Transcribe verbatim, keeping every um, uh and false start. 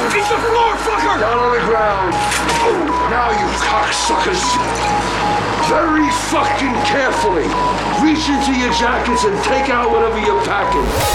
Beat the floor, fucker! Down on the ground. Now, you cocksuckers. Very fucking carefully. Reach into your jackets and take out whatever you're packing.